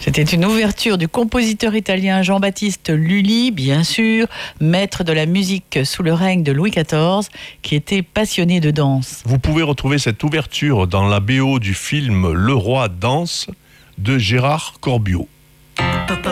C'était une ouverture du compositeur italien Jean-Baptiste Lully, bien sûr, maître de la musique sous le règne de Louis XIV, qui était passionné de danse. Vous pouvez retrouver cette ouverture dans la BO du film Le Roi danse de Gérard Corbiot.